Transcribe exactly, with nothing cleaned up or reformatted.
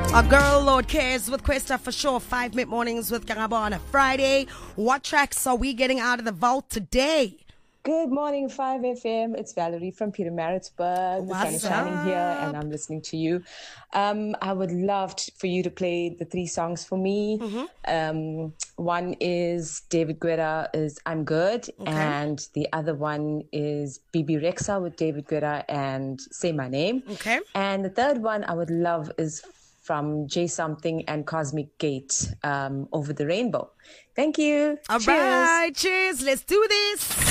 A girl Lord cares with Questa for sure. Five mid mornings with Karabo on a Friday. What tracks are we getting out of the vault today? Good morning, five F M. It's Valerie from Pietermaritzburg. The sun is What's shining here up? and I'm listening to you. Um, I would love t- for you to play the three songs for me. Mm-hmm. Um, one is David Guetta is I'm Good. Okay. And the other one is B B Rexa with David Guetta and Say My Name. Okay. And the third one I would love is from J Something and Cosmic Gate, um, Over the Rainbow. Thank you. All Cheers. right, cheers. Let's do this.